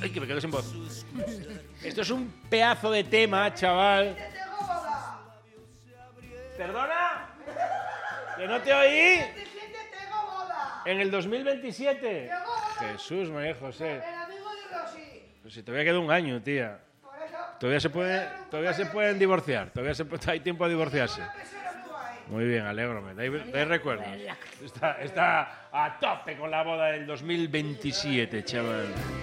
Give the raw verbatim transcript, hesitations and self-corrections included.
Ay, que me quedo sin voz. Esto es un pedazo de tema, chaval. ¿Perdona? ¿Que no te oí? En el dos mil veintisiete. Jesús, María José. Pues si todavía queda un año, tía. Todavía se puede, todavía se pueden divorciar. Todavía se, hay tiempo a divorciarse. Muy bien, alégrome. Dais, dais recuerdos. Está, está a tope con la boda del dos mil veintisiete, chaval.